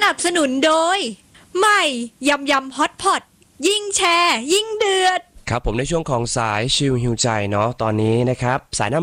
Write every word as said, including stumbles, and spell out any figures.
นับสนุนโดยใหม่ยำยำฮอตพอตยิ่งแชร์ยิ่งเดือดครับผมในช่วงของสายชิลฮิวใจเนาะตอนนี้นะครับสายน้ำ